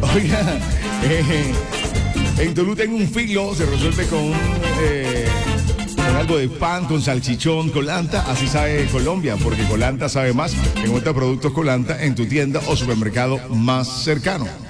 Oiga, en Tolú tengo un filo, se resuelve con algo de pan, con salchichón, colanta, así sabe Colombia, porque Colanta sabe más. Encuentra productos Colanta en tu tienda o supermercado más cercano.